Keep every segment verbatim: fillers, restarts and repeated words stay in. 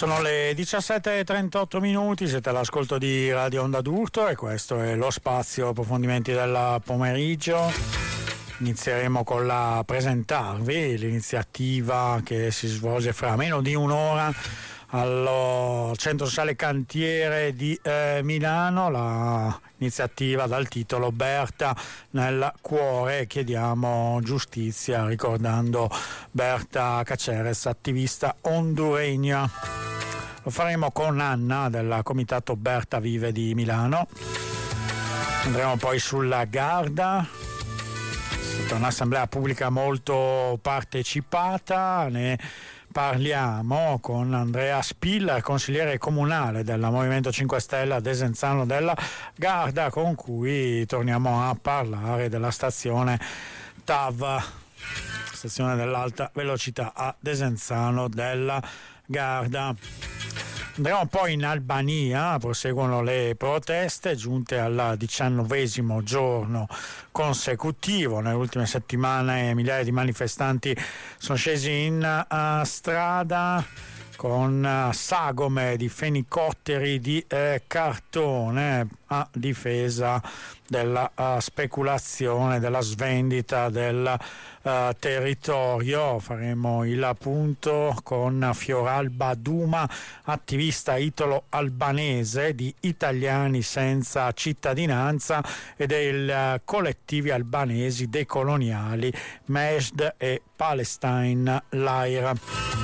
Sono le diciassette e trentotto minuti, siete all'ascolto di Radio Onda d'Urto e questo è lo spazio approfondimenti del pomeriggio. Inizieremo con la presentarvi l'iniziativa che si svolge fra meno di un'ora al Centro Sociale Cantiere di eh, Milano, l'iniziativa dal titolo Berta nel cuore, chiediamo giustizia, ricordando Berta Cáceres, attivista honduregna. Lo faremo con Anna del comitato Berta Vive di Milano. Andremo poi sulla Garda, è stata un'assemblea pubblica molto partecipata, ne parliamo con Andrea Spiller, consigliere comunale del Movimento cinque Stelle a Desenzano della Garda, con cui torniamo a parlare della stazione T A V, stazione dell'alta velocità a Desenzano della Garda. Andremo poi in Albania, proseguono le proteste giunte al diciannovesimo giorno consecutivo. Nelle ultime settimane migliaia di manifestanti sono scesi in uh, strada con uh, sagome di fenicotteri di eh, cartone a difesa della uh, speculazione, della svendita del uh, territorio. Faremo il punto con Fioralba Duma, attivista italo-albanese di Italiani Senza Cittadinanza e dei uh, collettivi albanesi decoloniali Mesd e Palestine Lair.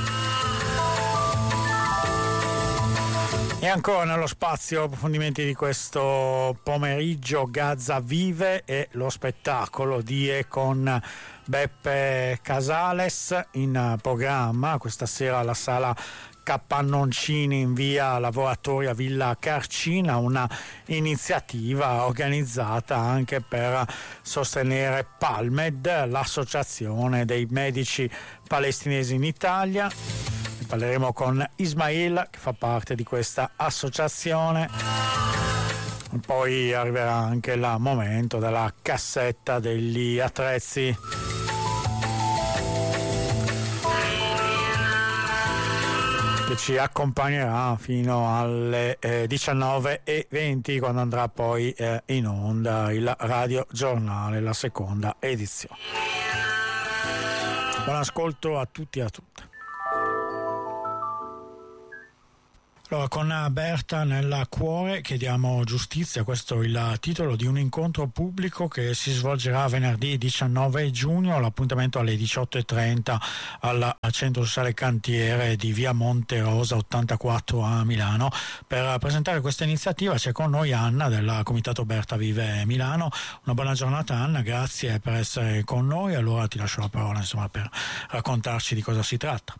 E ancora nello spazio approfondimenti di questo pomeriggio, Gaza Vive e lo spettacolo di e con Beppe Casales in programma questa sera alla sala Cappannoncini in via Lavoratori a Villa Carcina, una iniziativa organizzata anche per sostenere Palmed, l'associazione dei medici palestinesi in Italia. Parleremo con Ismail, che fa parte di questa associazione. Poi arriverà anche il momento della cassetta degli attrezzi. Che ci accompagnerà fino alle eh, diciannove e venti, quando andrà poi eh, in onda il Radio Giornale, la seconda edizione. Buon ascolto a tutti e a tutte. Allora, con Berta nel cuore chiediamo giustizia, questo è il titolo di un incontro pubblico che si svolgerà venerdì diciannove giugno, l'appuntamento alle diciotto e trenta al Centro Sociale Cantiere di via Monte Rosa ottantaquattro a Milano. Per presentare questa iniziativa c'è con noi Anna del comitato Berta Vive Milano. Una buona giornata Anna, grazie per essere con noi. Allora ti lascio la parola insomma per raccontarci di cosa si tratta.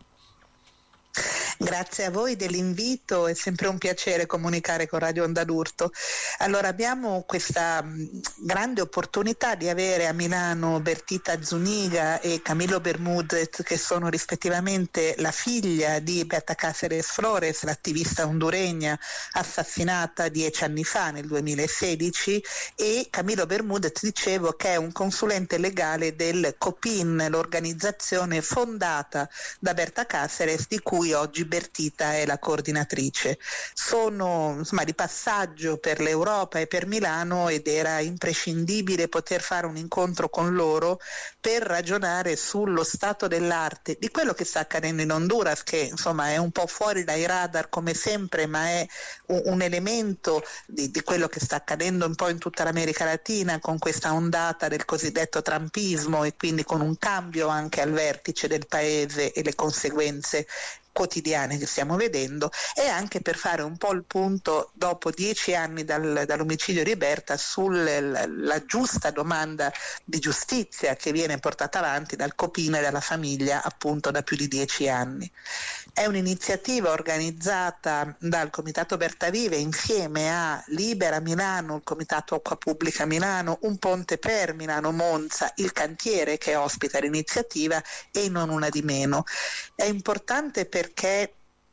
Grazie a voi dell'invito, è sempre un piacere comunicare con Radio Onda d'Urto. Allora, abbiamo questa grande opportunità di avere a Milano Bertita Zuniga e Camilo Bermúdez, che sono rispettivamente la figlia di Berta Cáceres Flores, l'attivista honduregna assassinata dieci anni fa nel duemilasedici, e Camilo Bermúdez, dicevo, che è un consulente legale del COPIN, l'organizzazione fondata da Berta Cáceres, di cui oggi Bertita è la coordinatrice. Sono insomma di passaggio per l'Europa e per Milano ed era imprescindibile poter fare un incontro con loro per ragionare sullo stato dell'arte di quello che sta accadendo in Honduras, che insomma è un po' fuori dai radar come sempre, ma è un, un elemento di, di quello che sta accadendo un po' in tutta l'America Latina, con questa ondata del cosiddetto trumpismo e quindi con un cambio anche al vertice del paese e le conseguenze quotidiane che stiamo vedendo, e anche per fare un po' il punto dopo dieci anni dal, dall'omicidio di Berta sulla la giusta domanda di giustizia che viene portata avanti dal COPIN e dalla famiglia appunto da più di dieci anni. È un'iniziativa organizzata dal Comitato Berta Vive insieme a Libera Milano, il Comitato Acqua Pubblica Milano, Un Ponte per Milano Monza, il cantiere che ospita l'iniziativa e non una di meno. È importante perché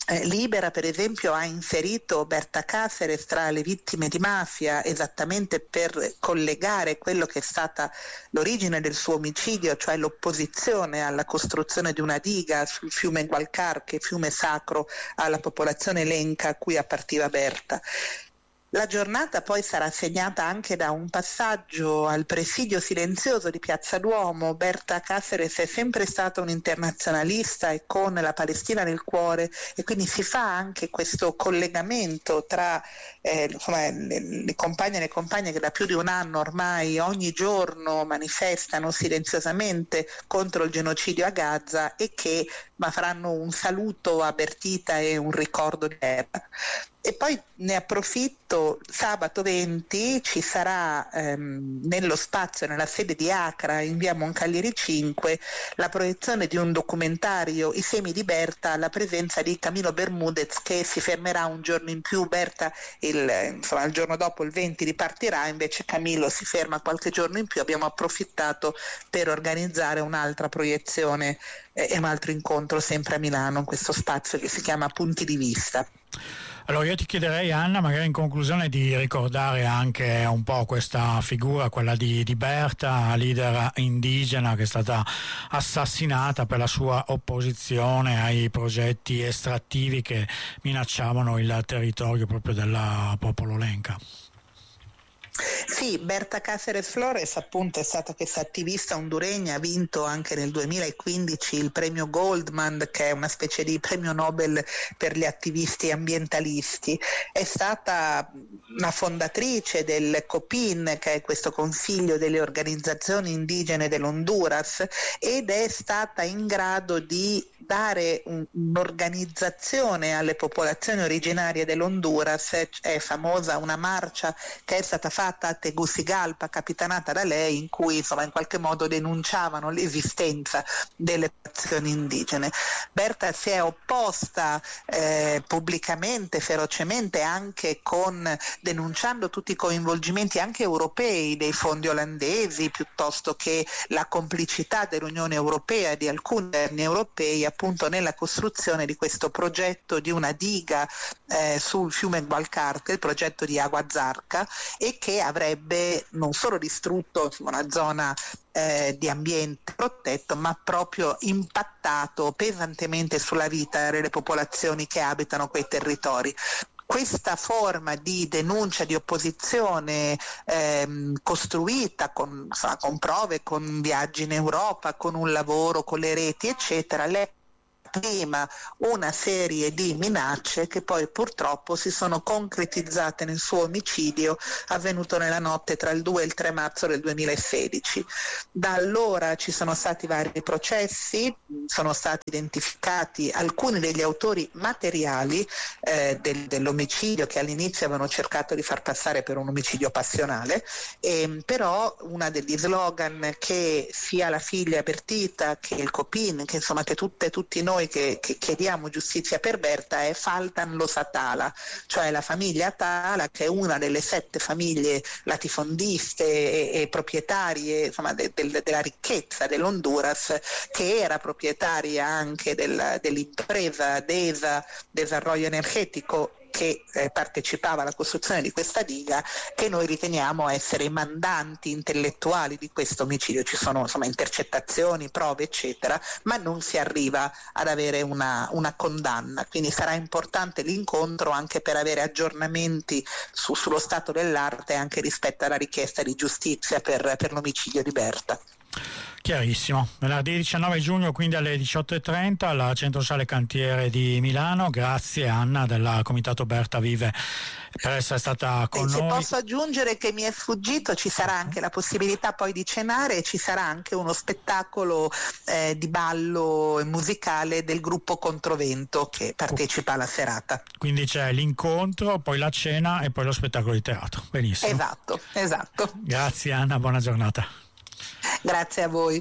Eh, Libera per esempio ha inserito Berta Cáceres tra le vittime di mafia esattamente per collegare quello che è stata l'origine del suo omicidio, cioè l'opposizione alla costruzione di una diga sul fiume Gualcarque, fiume sacro alla popolazione lenca a cui appartiva Berta. La giornata poi sarà segnata anche da un passaggio al presidio silenzioso di Piazza Duomo. Berta Cáceres è sempre stata un'internazionalista e con la Palestina nel cuore, e quindi si fa anche questo collegamento tra eh, insomma, le, le compagne e le compagne che da più di un anno ormai ogni giorno manifestano silenziosamente contro il genocidio a Gaza e che ma faranno un saluto a Bertita e un ricordo di guerra. E poi ne approfitto, sabato venti ci sarà ehm, nello spazio, nella sede di Acra, in via Moncalieri cinque, la proiezione di un documentario, I semi di Berta, alla presenza di Camilo Bermudez, che si fermerà un giorno in più. Berta il, insomma, il giorno dopo, il venti, ripartirà, invece Camilo si ferma qualche giorno in più. Abbiamo approfittato per organizzare un'altra proiezione eh, e un altro incontro sempre a Milano, in questo spazio che si chiama Punti di Vista. Allora io ti chiederei, Anna, magari in conclusione di ricordare anche un po' questa figura, quella di, di Berta, leader indigena che è stata assassinata per la sua opposizione ai progetti estrattivi che minacciavano il territorio proprio del popolo lenca. Sì, Berta Cáceres Flores appunto è stata questa attivista honduregna, ha vinto anche nel duemilaquindici il premio Goldman, che è una specie di premio Nobel per gli attivisti ambientalisti. È stata una fondatrice del COPIN, che è questo consiglio delle organizzazioni indigene dell'Honduras, ed è stata in grado di dare un, un'organizzazione alle popolazioni originarie dell'Honduras. È famosa una marcia che è stata fatta a Tegucigalpa, capitanata da lei, in cui insomma in qualche modo denunciavano l'esistenza delle popolazioni indigene. Berta si è opposta eh, pubblicamente, ferocemente, anche con denunciando tutti i coinvolgimenti anche europei dei fondi olandesi, piuttosto che la complicità dell'Unione Europea e di alcuni governi europei appunto nella costruzione di questo progetto di una diga eh, sul fiume Gualcarque, il progetto di Agua Zarca, e che avrebbe non solo distrutto una zona eh, di ambiente protetto, ma proprio impattato pesantemente sulla vita delle popolazioni che abitano quei territori. Questa forma di denuncia, di opposizione ehm, costruita con, insomma, con prove, con viaggi in Europa, con un lavoro, con le reti, eccetera, lei prima una serie di minacce che poi purtroppo si sono concretizzate nel suo omicidio avvenuto nella notte tra il due e il tre marzo del duemilasedici. Da allora ci sono stati vari processi, sono stati identificati alcuni degli autori materiali eh, del, dell'omicidio, che all'inizio avevano cercato di far passare per un omicidio passionale, e, però una degli slogan che sia la figlia Bertita che il COPIN, che insomma che tutte, tutti noi Che, che chiediamo giustizia per Berta, è Faltan Los Atala, cioè la famiglia Atala, che è una delle sette famiglie latifondiste e, e proprietarie insomma, de, de, della ricchezza dell'Honduras, che era proprietaria anche del, dell'impresa DESA, Desarrollo Energetico, che eh, partecipava alla costruzione di questa diga, che noi riteniamo essere i mandanti intellettuali di questo omicidio. Ci sono insomma intercettazioni, prove eccetera, ma non si arriva ad avere una, una condanna, quindi sarà importante l'incontro anche per avere aggiornamenti su, sullo stato dell'arte, anche rispetto alla richiesta di giustizia per, per l'omicidio di Berta. Chiarissimo. Venerdì diciannove giugno, quindi alle diciotto e trenta, alla Centrosale Cantiere di Milano. Grazie Anna del Comitato Berta Vive per essere stata con e noi. Se posso aggiungere che mi è sfuggito, ci sarà anche la possibilità poi di cenare, e ci sarà anche uno spettacolo eh, di ballo musicale del gruppo Controvento che partecipa alla serata. Quindi c'è l'incontro, poi la cena e poi lo spettacolo di teatro. Benissimo. Esatto, esatto. Grazie Anna, buona giornata. Grazie a voi.